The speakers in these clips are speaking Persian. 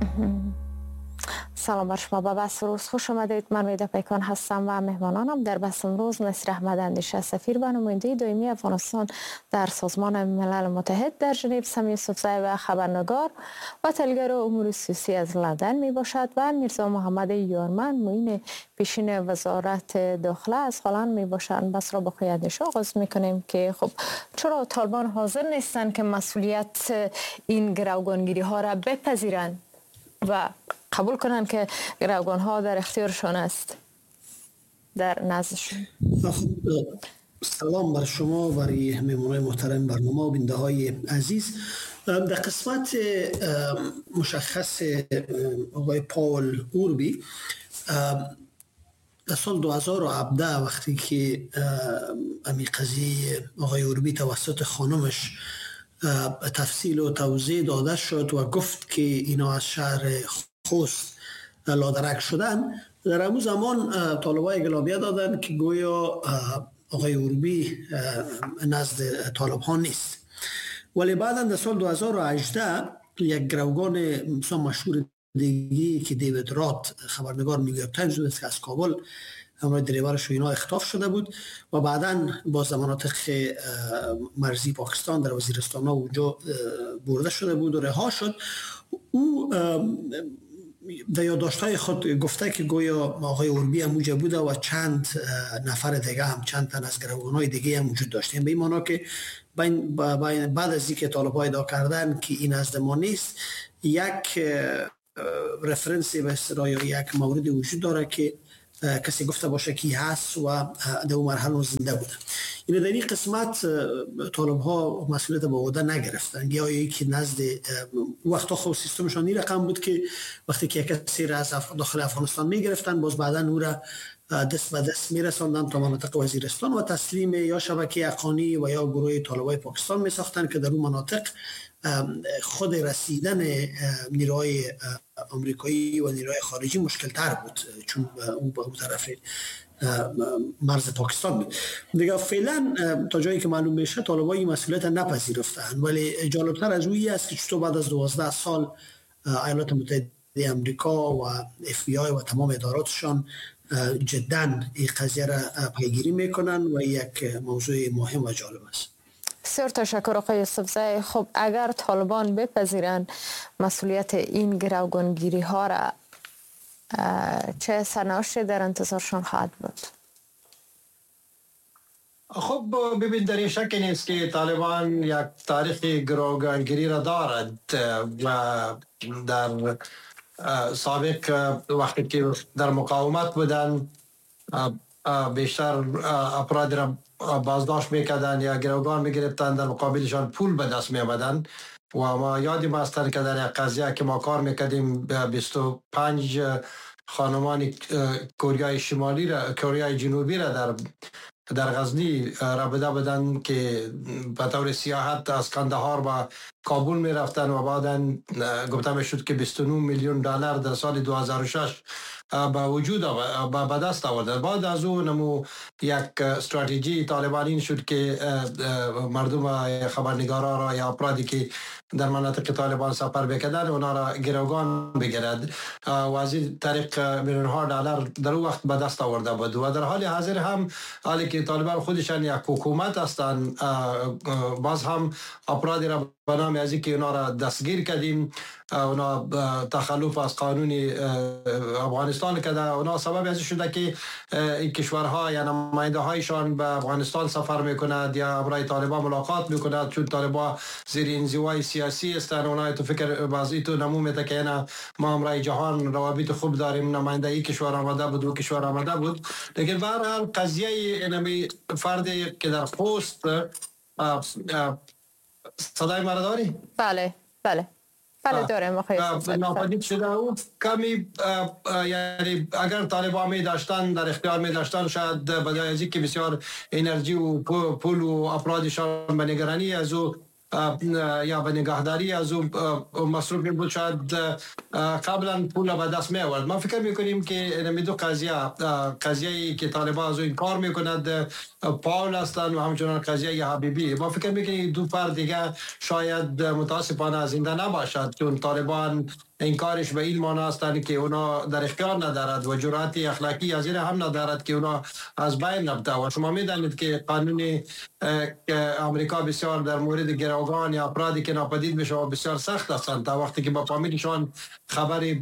سلام بر شما. به بحث روز خوش آمدید. من میده پیکان هستم و مهمانانم در بحث امروز نصیر احمد اندیشه، سفیر و نماینده دائمی افغانستان در سازمان ملل متحد در ژنو، سمی یوسفزی و خبرنگار و تحلیلگر امور سیاسی از لندن می باشد و میرزا محمد یارمن معین پیشین وزارت داخله از هلند می باشند. بس را با اندیشه آغاز می کنیم که خب چرا طالبان حاضر نیستند که مسئولیت این گروگانگیری ها را بپذیرند و قبول کنند که گروگان ها در اختیارشان است در نزدشون؟ سلام بر شما، برای مهمانان محترم برنامه و بیننده های عزیز. در قسمت مشخص آقای پاول اوربی در سال 2017 وقتی که امی قضیه آقای اوربی توسط خانمش تفصیل و توضیح داده شد و گفت که اینا از شهر خوست لادرک شدن، در همون زمان طالبای انقلابیه دادن که گویا آقای اوربی نزد طالب ها نیست. ولی بعدا در سال 2018 یک گروگان مشهور دیگی که دیوید رات، خبرنگار نیویورک تایمز بود که از کابل همراه دریورش و اینا اختطاف شده بود و بعدا باز در مناطق مرزی پاکستان در وزیرستان ها اونجا برده شده بود و رها شد. او در یادداشت‌های خود گفته که گویا آقای اوربی هم موجه بوده و چند نفر دیگه هم، چند تن از گروگان‌های دیگه هم وجود داشتن. به این معنا که بعد از اینکه طالب‌ها ادعا کردن که این نزد ما نیست، یک رفرنسی به اصطلاح یا یک مورد وجود داره که کسی گفته باشه که هست و در اون مرحله زنده بوده. این در این قسمت طالب ها مسئولیت با عهده نگرفتن، یا یکی نزد وقتا خود سیستمشان این رقم بود که وقتی که کسی را از داخل افغانستان میگرفتن، باز بعدا او را دست به دست میرساندن تا مناطق وزیرستان و تسلیم یا شبکه حقانی و یا گروه طالبای پاکستان میساختن که در اون مناطق خود رسیدن نیروهای آمریکایی و نیروهای خارجی مشکل تر بود، چون اون به طرف مرز پاکستان بود. دیگه فعلا تا جایی که معلوم میشه طالبان این مسئولیت نپذیرفتن، ولی جالبتر از اون است که چطور بعد از 12 سال ایالات متحده آمریکا و اف بی آی و تمام اداراتشان جدا این قضیه را پیگیری میکنن و یک موضوع مهم و جالب است. بسیار تشکر آقای یوسفزی. خب اگر طالبان بپذیرند مسئولیت این گروگانگیری ها را، چه سرنوشتی در انتظارشان خواهد بود؟ خب ببین، در این شک نیست که طالبان یک تاریخ گروگانگیری را دارد و در سابق وقتی که در مقاومت بودن بیشتر افراد را بازداشت میکردن یا گروگان میگرفتن، در مقابلشان پول به دست میآمدن و ما یادیم هستند که در یک قضیه که ما کار میکردیم 25 خانمان کوریای شمالی را، کوریای جنوبی را در غزنی رابطه بدن که به طور سیاحت از کندهار و کابل می رفتن و بعدا گفته می شد که 29 میلیون دلار در سال 2006 با وجود به دست آورد. بعد از اون نمو یک استراتژی طالبان این شد که مردم خبرنگارا را یا افرادی که در مناطق طالبان سفر بکردن اونا را گروگان بگیرد و از این طریق میلیون‌ها دلار در اون وقت به دست آورده بود. و در حال حاضر هم حالی که طالبان خودشان یک حکومت هستند، باز هم افرادی را به نام از اینکه اونا را دستگیر کردیم، اونا تخلف از قانون افغانستان کرده، اونا سبب از شده که این کشورها یا نماینده هایشان به افغانستان سفر میکند یا برای طالبان ملاقات میکند، چون طالبان زیر انزوای سیاسی هستند. اونا تو فکر بعضی تو نمو میده که اینا ما امرای جهان روابط خوب داریم، نماینده ای کشور آمده بود و کشور آمده بود. لیکن به هر حال قضیه اینمی فردی که در خوست صدای مرا داری؟ بله دارم آقای یوسفزی. ناپدید شده او کمی، یعنی اگر طالبان می داشتن در اختیار می داشتن، شاید بدای از اینکه بسیار انرژی و پول و افرادشان به نگرانی از او یا به نگهداری از او مصروف می بود، شاید قبلا پول به دست می آورد. ما فکر می کنیم که این دو قضیه که طالبان از این کار می کند پاول هستند و همچنان قضیه حبیبی. ما فکر می کنیم دو فرد دیگه شاید متاسفانه زنده نباشد، چون طالبان این کارش به این معنی است که اونا در اختیار ندارد و جرأت اخلاقی از این هم ندارد که اونا از بین رفته. و شما میدانید که قانون امریکا بسیار در مورد گروگان یا افرادی که ناپدید بشه بسیار سخت هستند تا وقتی که با فامیلشان خبری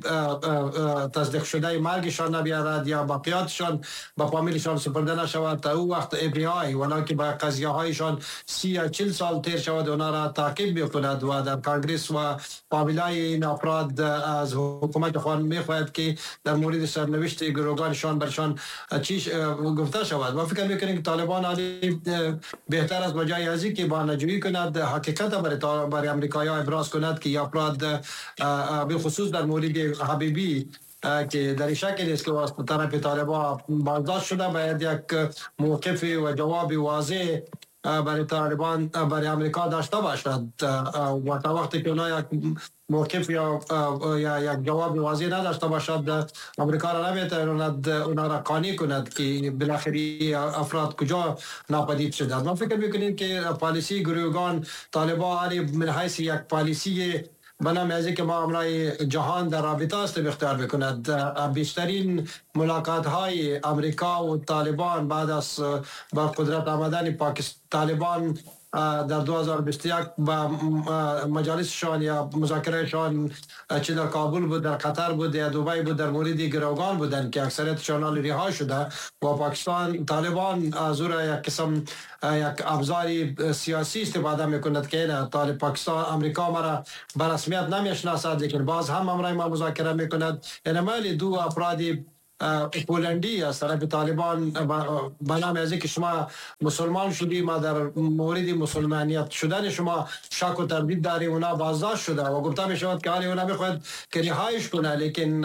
تصدیق شده مرگشان نبیارد یا باقیاتشان با فامیلشان سپرده نشود تا او وقت FBI ولکه با قضیه هایشان 30 یا 40 سال تیر شود اونا را تعقیب میکند و در کانگریس و فامیلای این افراد از حکومت خود میخواهد که در مورد سرنوشت گروگانشان برشان چیش گفته شود. و فکر میکنیم که طالبان علی بهتر است بجای از اینکه بانجویی کند حقیقت برای امریکایی‌ها ابراز کند که افراد بالخصوص در مورد حبیبی که در شک نیست که از طرف طالبان بازداشت شده باید یک موقف و جواب واضح برای طالبان برای امریکا داشته باشد و تا وقتی که اونا یک موقف یا یک جواب واضح نداشته باشد امریکا را نمیتواند اونا را قانع کند که بالاخره افراد کجا ناپدید شدند. ما فکر میکنیم که پالیسی گروگان طالبان من حیث یک پالیسی بنام از که ما امرای جهان در رابطه است اختیار میکند. بیشترین ملاقات های امریکا و طالبان بعد از بر قدرت آمدن طالبان در 2021 با مجالسشان یا مذاکرهشان چه در کابل بود، در قطر بود، در دبی بود، در مورد گروگان بودند که اکثریتشان رها شده و پاکستان طالبان از او را یک قسم یک ابزاری سیاسی استفاده میکند که نه طالب پاکستان امریکا مرا به رسمیت نمیشناسد لیکن باز هم امرای ما مذاکره میکند. یعنی مالی دو افرادی پولندی از طرف طالبان به نام از که شما مسلمان شدی ما در مورد مسلمانیت شدن شما شک و تردید داری اونا بازداشت شده و گفته می شود که حالی اونا میخواد که رهایش کنه لیکن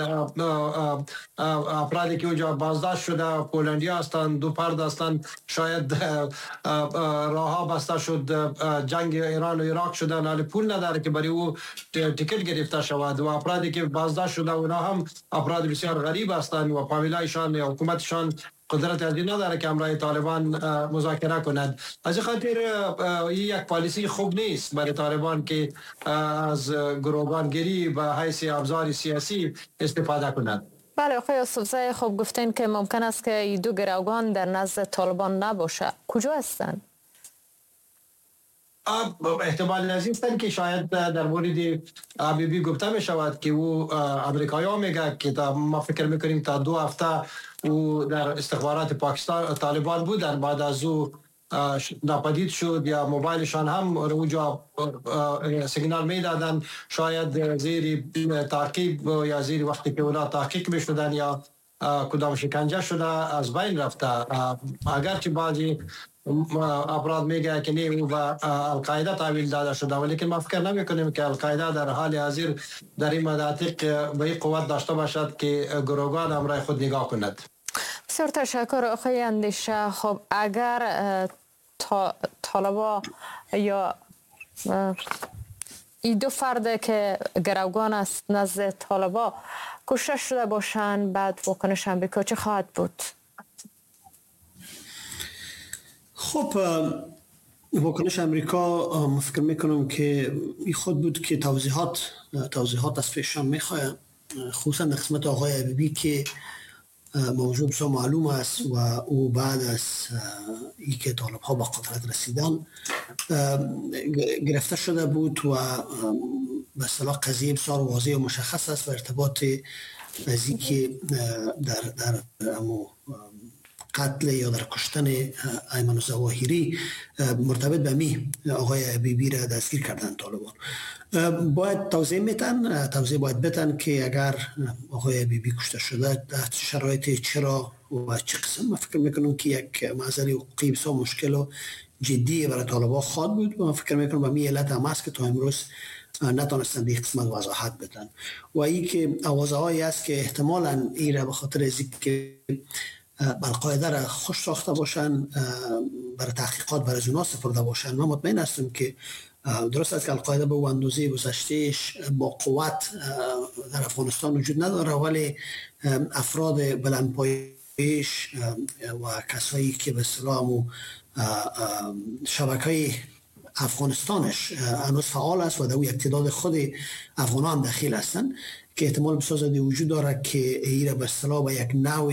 افرادی که اونجا بازداشت شده پولندی هستند دو فرد هستند شاید راهها بسته شد جنگ ایران و عراق شدن حالی پول نداره که برای او تیکت گرفته شود و افرادی که بازداشت شده اونا هم افراد بسیار غریب هستند و فامیلایشان یا حکومتشان قدرت ازی نداره که امرای طالبان مذاکره کند. از خاطر یک پالیسی خوب نیست برای طالبان که از گروگانگیری به حیث ابزار سیاسی استفاده کند. بله آقای یوسفزی، خب گفتین که ممکن است که این دو گروگان در نزد طالبان نباشه. کجا هستند؟ احتمال از این که شاید در مورد حبیبی گفته می شود که او امریکایی ها میگه که ما فکر میکنیم تا 2 هفته او در استخبارات پاکستان طالبان بودن بعد از او ناپدید شد یا موبایلشان هم اونجا سیگنال میدادن شاید زیر تعقیب یا زیر وقتی که اونا تحقیق میشدن یا کدام شکنجه شده از بین رفته. اگرچه بعضی افراد میگه که نه او به القاعده تحویل داده شده ولی که ما فکر نمی کنیم که القاعده در حال حاضر در این مناطق به این قوت داشته باشد که گروگان امرای خود نگاه کند. بسیار تشکر آقای اندیشه. خب اگر طالبا یا این دو فرد که گروگان است نزد طالبا کشته شده باشند بعد واکنش امریکا چه خواهد بود؟ خب واکنش امریکا فکر میکنم که این خود بود که توضیحات از پیشان میخواهد خصوصا در قسمت آقای حبیبی که موضوع بسیار معلوم است و او بعد از ای که طالب ها با قدرت رسیدن گرفته شده بود و به اصطلاح قضیه بسیار واضح و مشخص است و ارتباط از ای که در قتل یا در کشتن ایمن الظواهری مرتبط به می آقای حبیبی را دستگیر کردن طالبان. باید توضیح باید بدن که اگر آقای حبیبی کشته شده در شرایط چرا و چه قسم. من فکر میکنم که یک معضل حقوقی بسیار مشکل و جدی برای طالبان خواهد بود و من فکر میکنم به می علت هم است که تا امروز نتونستن به قسمت وضاحت بدن و این که آوازه هایی است که احتمالاً این را به خاطر از که القاعده را خوش ساخته باشن برای تحقیقات برای از اونا سپرده باشن. من مطمئن هستم که درست است که القاعده به اندازه گذشتهش با قوت در افغانستان وجود نداره ولی افراد بلندپایه‌اش و کسایی که به اصطلاح شبکه‌های افغانستانش هنوز فعال است و در یک تعداد خود افغانان هم دخیل هستند. که احتمال بسیار زیادی وجود داره که ایره به اصطلاح به یک نوع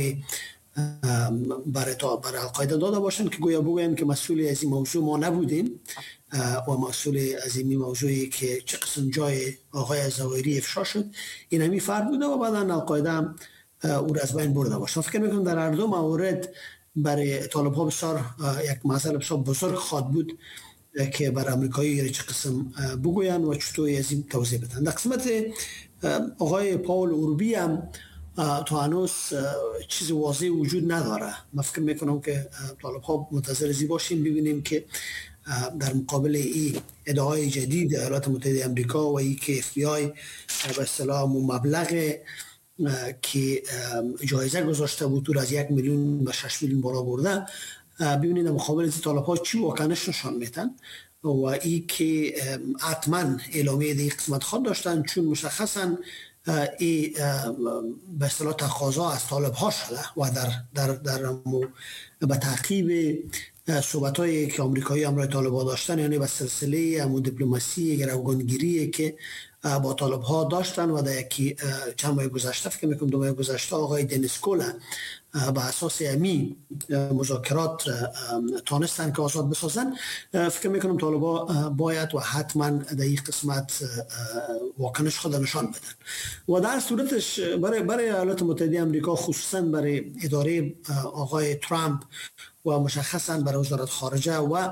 برای القاعده داده باشند که گویا بگویند که مسئول از این موضوع ما نبودیم و مسئول از این موضوعی که چه قسم جای آقای الزواهری افشا شد این همی فرد بوده و بعدا القاعده هم او را از بین برده باشه. فکر میکنم در هر دو مورد برای طالب ها بسیار یک مسئله بسیار بزرگ خواهد بود که برای امریکایی چه قسم بگوین و چطور از این توضیح بدن. در قسمت آقای پاول اوربی هم تا هنوز چیز واضح وجود نداره. من فکر میکنم که طالب ها منتظر زی باشیم ببینیم که در مقابل این ادعای جدید ایالات متحده آمریکا و ای که FBI به اصطلاح مبلغ که جایزه گذاشته بود دور از 1 میلیون به 6 میلیون بالا برده، ببینید در مقابل از طالب ها چی واکنش نشان میدن و ای که حتما اعلامیه دی قسمت خود داشتن چون مشخصا ای به اصطلاح تقاضا از طالب ها شده و در به تعقیب صحبت هایی که آمریکایی همراه طالب ها داشتن، یعنی به سلسله همون دیپلماسی گروگانگیری که با طالب ها داشتن و در یکی چند ماه گذشته فکر میکنم 2 ماه گذشته آقای دنیس کولا به اساس امی مذاکرات تانستن که آزاد بسازن. فکر میکنم طالبا باید و حتما در این قسمت واکنش خود نشان بدن و در صورتش برای ایالات متحده آمریکا خصوصا برای اداره آقای ترامپ و مشخصا برای وزارت خارجه و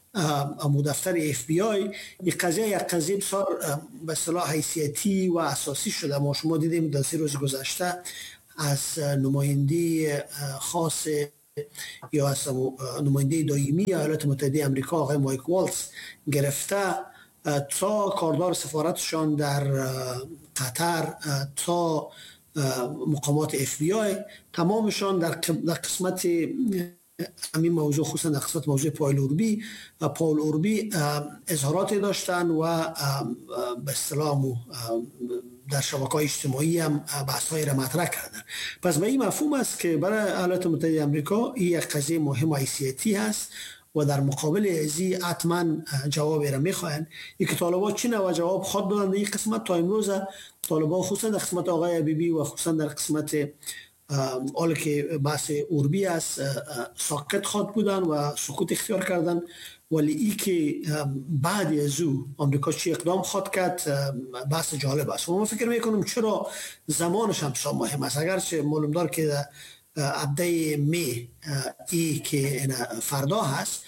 دفتر FBI این قضیه یک قضیه بسیار به اصطلاح حیثیتی و اساسی شده. ما شما دیدیم در 3 روز گذشته از نماینده خاص یا از نماینده دائمی ایالات متحده آمریکا آقای مایک والتز گرفته تا کاردار سفارتشان در قطر تا مقامات FBI تمامشان در قسمت همین موضوع خصوصا در قسمت موضوع پاول اوربی اظهاراتی داشتن و به اصطلاح در شبکه‌های اجتماعی هم بحث‌های را مطرح کردن. پس به این مفهوم است که برای ایالات متحده آمریکا این یک قضیه مهم و حیثیتی هست و در مقابل ازی حتما جوابی را میخواهند. این که طالبان چی نوع جواب خود بدن در این قسمت تا امروز طالبان خصوصا در قسمت آقای حبیبی و خصوصا در قسمت حالا که بحث اوربی است ساکت خود بودن و سکوت اختیار کردن، ولی ای که بعد از او آمریکا چی اقدام خود کرد بحث جالب است و من فکر میکنم چرا زمانش هم بسیار مهم است. اگرچه معلوم دار که هفته می ای که فردا هست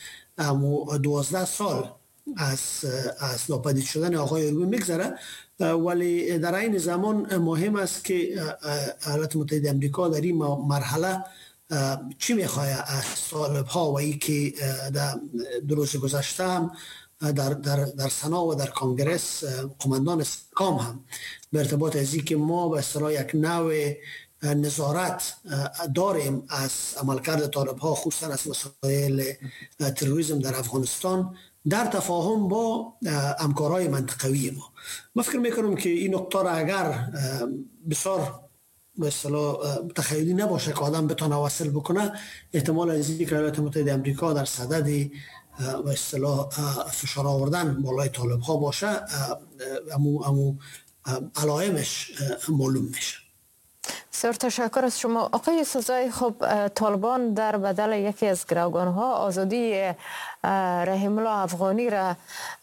12 سال از ناپدید شدن آقای اوربی میگذره، ولی در این زمان مهم است که ایالات متحده آمریکا در این مرحله چی میخواه از طالب ها و ای که در 2 روز گذشته هم در سنا و در کنگرس قماندان استحکام هم به ارتباط از این که ما به اصطلاح یک نوع نظارت داریم از عملکرد طالب ها خصوصا از مسائل تروریسم در افغانستان در تفاهم با همکارای منطقوی ما. من فکر میکنم که این نقطه را اگر بسیار به اصطلاح تخیلی نباشه که آدم بتونه وصل بکنه، احتمال از اینکه ایالات متحده آمریکا در صدد به اصطلاح فشار آوردن بالای طالب ها باشه امو علائمش معلوم میشه. بسیار تشکر از شما آقای سزای. خب طالبان در بدل یکی از گروگان‌ها آزادی رحیم الله افغانی را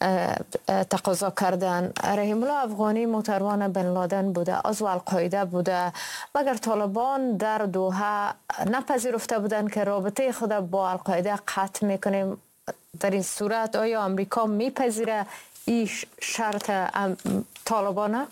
تقاضا کردن. رحیم الله افغانی محترمان بن لادن بوده، عضو القاعده بوده، مگر طالبان در دوحه نپذیرفته بودند که رابطه خود با القاعده قطع میکنیم؟ در این صورت آیا آمریکا میپذیره این شرط طالبانه؟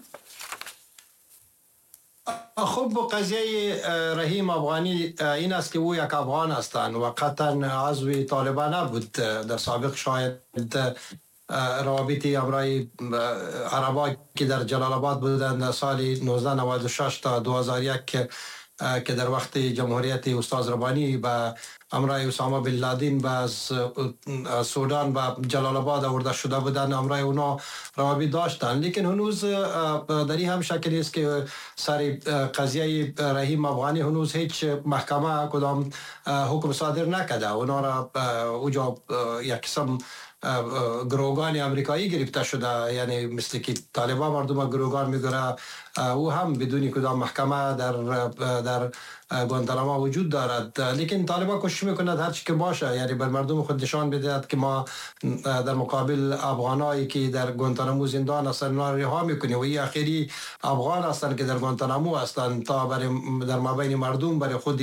خب قضیه رحیم افغانی این است که او یک افغان هستند و قطعا عضو طالبان نبود. در سابق شاید روابطی امرای عربا که در جلال آباد بودند در سال 1996 تا 2001 که در وقت جمهوریت استاد ربانی به امرای اسامه بن لادن به سودان و جلال آباد آورده شده بودند، امرای اونا روابط داشتند، لیکن هنوز در این هم شکلی است که سر قضیه رحیم افغانی هنوز هیچ محکمه کدام حکم صادر نکرده. اونا را اوجا یک قسم گروگان امریکایی گرفته شده، یعنی مثل که طالبان مردم گروگان میگره، او هم بدون کدام محکمه در گوانتانامو وجود دارد. لیکن طالبان کوشش میکند هر چی که باشه، یعنی بر مردم خود نشان بدهد که ما در مقابل افغانایی که در گوانتانامو زندان هستند اونا رها میکنیم و این اخیری افغان هستند که در گوانتانامو هستند تا در مابین مردم برای خود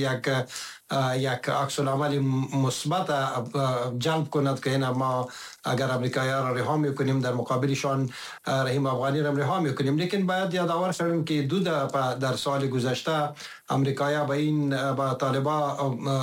یک عکس العمل مثبت جلب کند که اینا ما اگر امریکایی‌ها را رها میکنیم در مقابلشان رحیم افغانی را رها میکنیم. لیکن باید یادآور شویم که در سال گذشته امریکایی‌ها به طالبان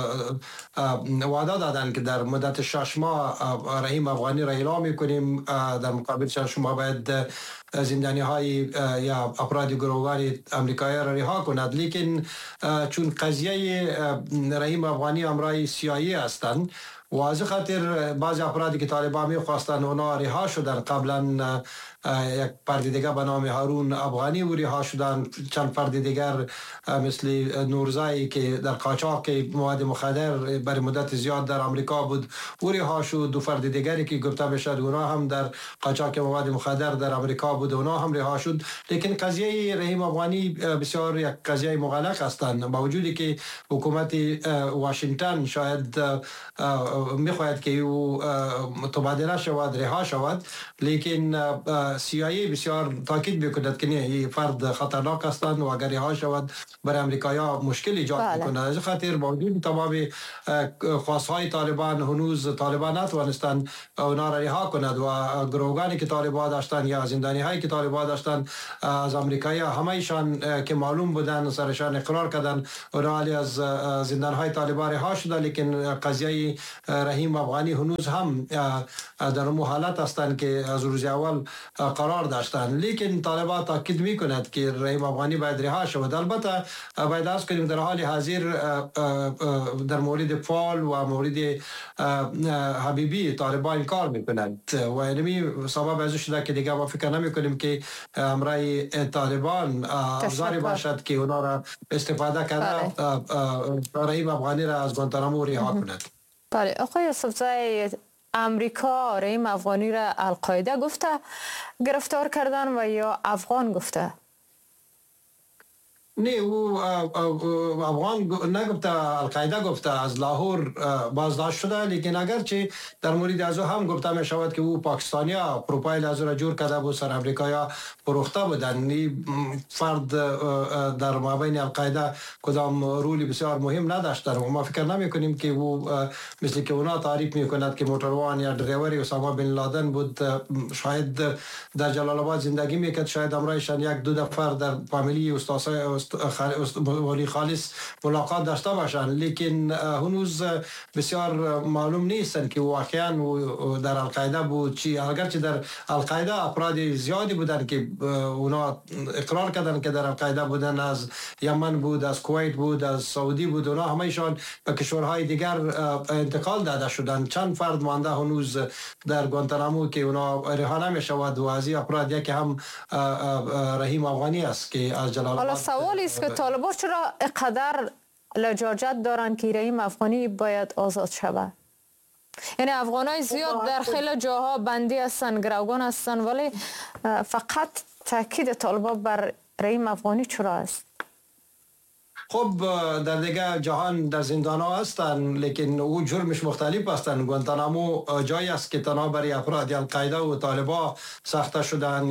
وعده دادند که در مدت 6 ماه رحیم افغانی را اعلام میکنیم، در مقابلشان شما باید زندانی های یا افراد گروهبان امریکایی را رها کند. لیکن چون قضیه رحیم افغانی امرای سیایی هستند و از خاطر بعض افرادی که طالبان می‌خواستند اونا رها شدن، قبلا یک فرد دیگر به نام هارون افغانی و رها شدن، چند فرد دیگر مثل نورزایی که در قاچاق مواد مخدر برای مدت زیاد در آمریکا بود و رها شد، دو فرد دیگری که گفته میشد اونا هم در قاچاق مواد مخدر در آمریکا بود اونا هم رها شد. لیکن قضیه رحیم افغانی بسیار یک قضیه مغلق هستند، با وجودی که حکومت واشنگتن شاید میخواهد که او تبادله شود، رها شود، لیکن CIA بسیار تاکید میکند که نه، این فرد خطرناک هستند و اگر رها شود برای امریکایی‌ها مشکل ایجاد میکند. از خاطر با وجود تمام خواستهای طالبان هنوز طالبان نتوانستند اونا را رها کند و گروهانی که طالبان داشتند یا زندانی هایی که طالبان داشتند از امریکایی‌ها همه‌شان که معلوم بودند سرشان اقرار کردند اونا از زندان های طالبان رها شده. لیکن قضیه رحیم افغانی هنوز هم در اون حالت هستند که از روز اول قرار داشتند. لیکن طالبان تاکید میکند که رحیم افغانی باید رها شود. البته باید از کنیم در حال حاضر در مورد فال و مورد حبیبی طالبان کار میکنند و اینمی سبب از شده که دیگه ما فکر نمیکنیم که امرای طالبان افزاری باشد که اونا را استفاده کرده رحیم افغانی را از گوانتانامو رها کند. بله آقای یوسفزای، امریکا رحیم افغانی را القاعده گفته گرفتار کردن و یا افغان گفته؟ نه، او افغان نگفته، القاعده گفته از لاهور بازداشت شده. لیکن اگرچه در مورد از او هم گفته می شود که او پاکستانی ها پروفایل از او را جور کرده بود، سر امریکایی فروخته بودن. فرد در مابین القاعده کدام رولی بسیار مهم نداشت و ما فکر نمی کنیم که او مثل که اونا تعریف می کند که موتروان یا دریوری اسامه بن لادن بود. شاید در جلال آباد زندگی میکرد، شاید امرایشان یک دو نفر در فامیلی استاد ولی خالص ملاقات داشته باشند، لیکن هنوز بسیار معلوم نیستند که واقعا در القاعده بود چی. اگرچه در القاعده افراد زیادی بودند که اونا اقرار کردند که در القاعده بودن، از یمن بود، از کویت بود، از سعودی بود، اونا همه‌شان به کشورهای دیگر انتقال داده شدند. چند فرد مانده هنوز در گوانتانامو که اونا رها نمی‌شود و از این افراد یکی هم رحیم افغانی است که از جلال آباد. سوالی است که طالبان چرا اینقدر لجاجت دارند که رحیم افغانی باید آزاد شود؟ یعنی افغانای زیاد در خیلی جاها بندی هستن، گروگان هستن، ولی فقط تاکید طالبان بر رحیم افغانی چرا است؟ خب در دیگه جهان در زندان ها هستن، لیکن او جرمش مختلف هستن. گوانتانامو جایی است که تنها برای افراد القاعده و طالبان ساخته شدن،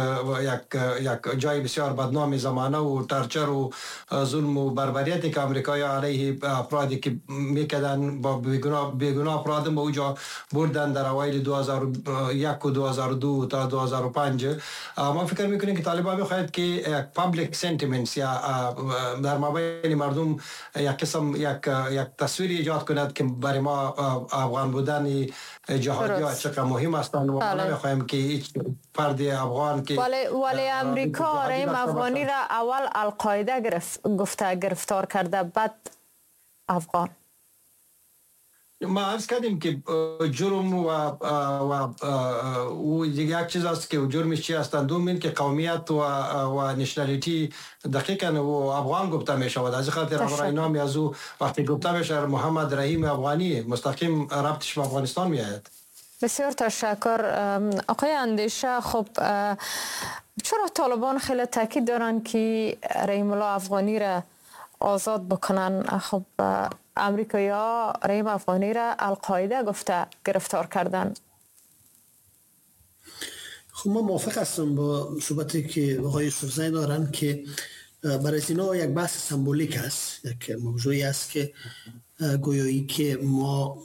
یک جای بسیار بدنام زمانه و ترچر و ظلم و بربریتی که امریکایی علیه افرادی که میکردن با بیگناه افراد به اوجا بردن در اوایل 2001 و 2002 تا 2005. ما فکر میکنیم که طالبان میخواهد که یک پابلیک سنتیمنتس یا در مابین مردم یک قسم یک تصویر ایجاد کند که برای ما افغان بودن جهادی ها چقدر مهم هستند و ما نمیخواهیم که هیچ فرد افغان که ولی امریکا رحیم افغانی را اول القاعده گفته گرفتار کرده، بعد افغان. ما عرض کردیم که جرم و یک چیز است که جرمش چی هستند. دوم که قومیت و نشنالیتی دقیقاً و افغان گفته می شود. از خاطر افغان نامی از او وقتی گفته می شود محمد رحیم افغانی مستقیم ربطش به افغانستان می آید. بسیار تشکر آقای اندیشه. خب چرا طالبان خیلی تاکید دارن که رحیم الله افغانی را آزاد بکنن؟ خب امریکایی‌ها رحیم افغانی را القاعده گفته گرفتار کردن. خب من موافق هستم با صحبتی که آقای یوسفزئی دارن که برای اینا یک بحث سمبولیک است، یک موضوعی است که گویایی که ما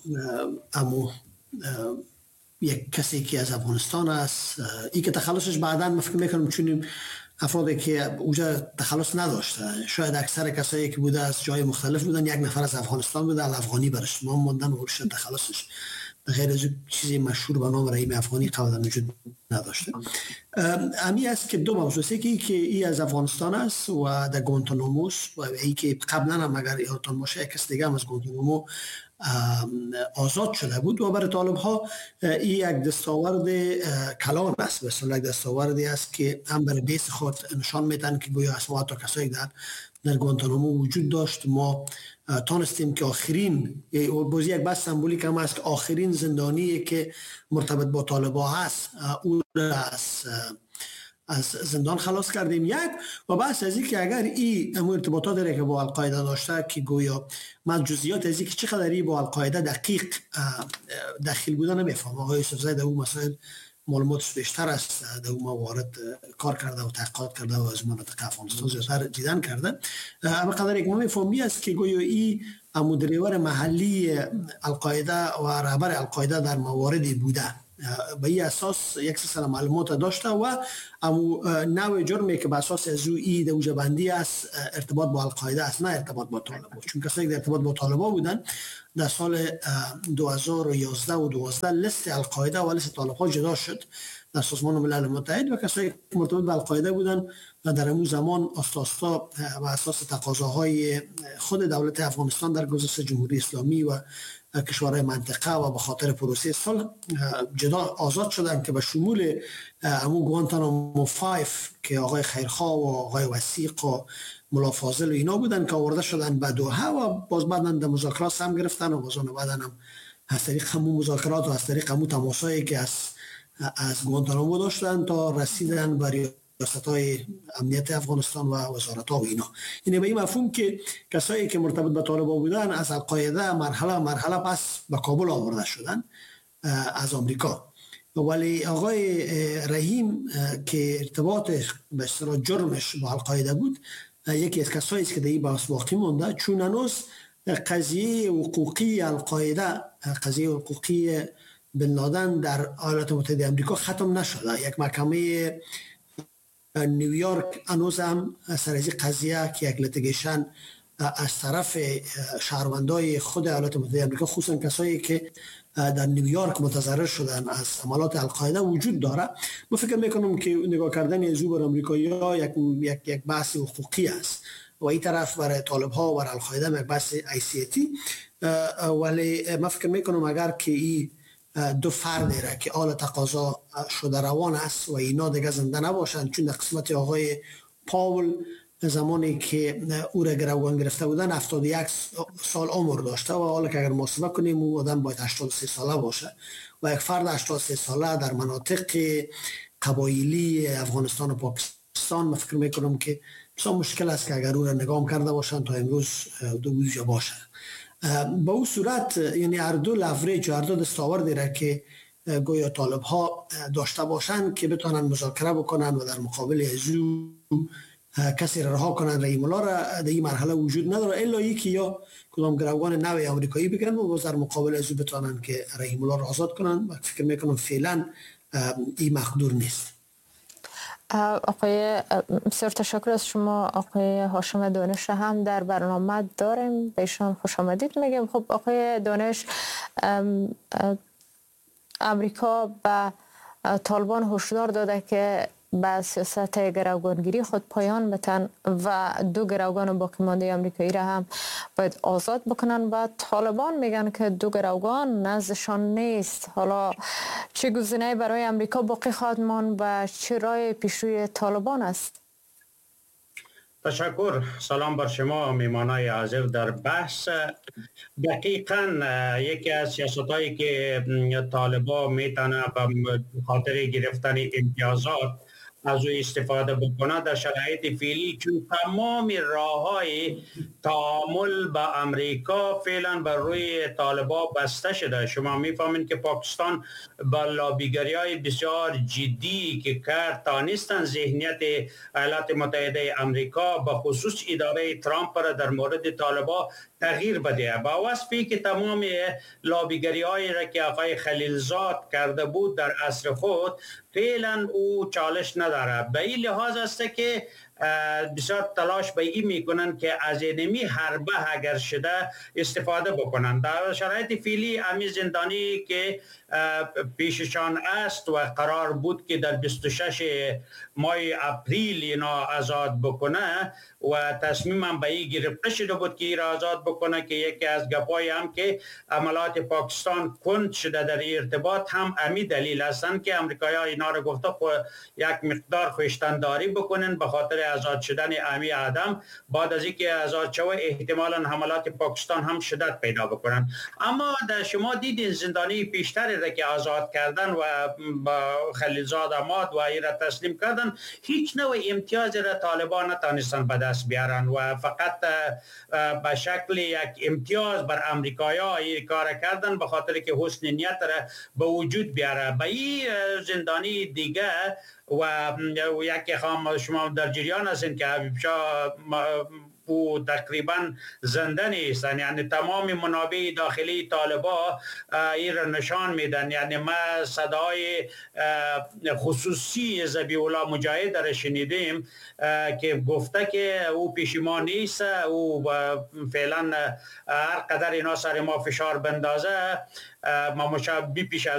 یک کسی که از افغانستان است، این که تخلصش بعداً من فکر میکنم چون افرادی که اونجا تخلص نداشته، شاید اکثر کسایی که بوده از جای مختلف بودن، یک نفر از افغانستان بوده، الافغانی برش ما موندن و تخلصش غیر از چیزی مشهور به نام رحیم افغانی قبلا وجود نداشته. امی است که دو موضوع است که ای از افغانستان است و در گوانتانامو و ای که قبلا هم اگر یادتان باشه یک کس دیگه هم از گوانتانامو آزاد شده بود و برای طالب ها این یک دستاورد کلان است، به اصطلاح یک دستاوردی است که هم برای بیس خود نشان میدن که گویا اسما تا کسایی در گوانتانامو وجود داشت. ما تانستیم که آخرین بازی یک بحث سمبولیک هم است که آخرین زندانی که مرتبط با طالبان هست او از زندان خلاص کردیم. یک و بحث از این که اگر این ارتباطات داره که با القاعده داشته که گویا من جزئیات از این که چقدر این با القاعده دقیق دخیل بودن نمیفهم. آقای یوسفزئی در اون مسائل معلوماتش بیشتر است، در اون موارد کار کرده و تحقیقات کرده و از مناطق افغانستان زیادتر دیدن کرده. اما قدر یک مفهومی است که گویا این مدیریور محلی القاعده و رهبر القاعده در مواردی بوده، به این اساس یک سلسله معلومات داشته و نوع جرمی که به اساس از او ایده و جبندی است ارتباط با القاعده است، نه ارتباط با طالبان. چون کسایی که ارتباط با طالبان بودن در سال 2011 و 12 لیست القاعده و لیست طالبان جدا شد در سازمان ملل متحد و کسایی که مرتبط به القاعده بودن در اون زمان آستا و اساس تقاضاهای خود دولت افغانستان در گذشته جمهوری اسلامی و کشورهای منطقه و به خاطر پروسه صلح جدا آزاد شدن که به شمول همون گوانتانامو 5 که آقای خیرخواه و آقای وثیق و ملا فاضل و اینا بودن که آورده شدن به دوحه و باز بعداً در مذاکرات هم گرفتن و بازان بعداً هم از طریق همون مذاکرات و از طریق همون تماسایی که از گوانتانامو داشتن تا رسیدن به ریاست‌های امنیت افغانستان و وزارت‌ها و اینا. یعنی به این مفهوم که کسایی که مرتبط به طالبان بودن از القاعده مرحله پس به کابل آورده شدن از آمریکا. ولی آقای رحیم که ارتباط به اصطلاح جرمش با القاعده بود، یکی از کسایی است که در این بحث باقی مونده، چون هنوز قضیه حقوقی القاعده، قضیه حقوقی بن لادن در ایالات متحده آمریکا ختم نشده. یک محکمه نیویورک هنوز هم سر از قضیه که یک لیتیگیشن از طرف شهروندای خود ایالات متحده آمریکا، خصوصا کسایی که در نیویورک متضرر شدن از عملات القاعده وجود داره. من فکر میکنم که نگاه کردن از او بر آمریکایی‌ها یک بحث حقوقی است و این طرف برای طالب ها و برای القاعده یک بحث حیثیتی. ولی من فکر میکنم اگر که این دو فردی را که آل تقاضا شده روان است و اینا دیگه زنده نباشند، چون در قسمت آقای پاول زمانی که او را گروگان گرفته بودن 71 سال عمر داشته و حالا که اگر محاسبه کنیم او آدم باید 83 ساله باشه و یک فرد 83 ساله در مناطق قبایلی افغانستان و پاکستان، من فکر میکنم که بسیار مشکل است که اگر او را نگاه کرده باشند تا امروز دو بوجه باشه. با اون صورت یعنی هر دو لفریج و هر دو دستاوردی را که گویا طالب ها داشته باشند که بتونن مذاکره بکنن و در مقابل ازو کسی را رها کنن، رحیم الله را در این مرحله وجود نداره الا یکی یا کدام گروگان نوع آمریکایی بگیرن و باز در مقابل ازو بتونن که رحیم الله را آزاد کنن. و فکر میکنم فعلا این مقدور نیست. آقای بسیار تشکر از شما. آقای هاشم دانش هم در برنامه داریم، بهشان خوش آمدید میگم. خب آقای دانش، امریکا به طالبان هشدار داده که به سیاست گروگانگیری خود پایان بدن و دو گروگان باقی مانده آمریکایی را هم باید آزاد بکنن. و طالبان میگن که دو گروگان نزدشان نیست. حالا چه گزینه‌ای برای امریکا باقی خواهد ماند و چه راه پیشروی طالبان است؟ تشکر. سلام بر شما میمانای حاضر در بحث. دقیقاً یکی از سیاستایی که طالبان میتونه به خاطر گرفتن امتیازات از او استفاده بکنه در شرایط فعلی، چون تمام راههای تعامل با امریکا فعلا بر روی طالبان بسته شده. شما میفهمین که پاکستان با لابیگری های بسیار جدی که کرد تانستن ذهنیت ایالات متحده امریکا به خصوص اداره ترامپ را در مورد طالبان تغییر بده. با وصفی که تمام لابیگری هایی را که آقای خلیلزاد کرده بود در عصر خود فعلا او چالش نداره. به این لحاظ است که بسیار تلاش به این میکنن که از اینمی حربه اگر شده استفاده بکنن. در شرایط فعلی امی زندانی که پیششان است و قرار بود که در 26 ماه اپریل اینا آزاد بکنه و تصمیم هم به این گرفته شده بود که این را آزاد بکنه، که یکی از گپای هم که عملات پاکستان کند شده در ارتباط هم امی دلیل هستند که امریکایی ها اینا را گفته یک مقدار خویشتنداری بکنن به خاطر آزاد شدن امی آدم. بعد از اینکه آزاد شوه احتمالاً حملات پاکستان هم شدت پیدا بکنن. اما در شما دیدین زندانی پیشتری را که آزاد کردن و با خلیلزاد آمد و این را تسلیم کردن، هیچ نوع امتیاز را طالبان نتانستن به دست بیارن و فقط به شکل یک امتیاز بر امریکایی‌ها این کار کردن به خاطر که حسن نیت را به وجود بیاره. به این زندانی دیگه و یکی خام شما در جریان هستین که حبیب شاه او تقریبا زنده نیستن، یعنی تمام منابع داخلی طالبا این را نشان میدن. یعنی ما صدای خصوصی ذبیح الله مجاهد را شنیدیم که گفته که او پیش ما نیست، او فعلا هر قدر اینا سر ما فشار بندازه ما مشابه پیش از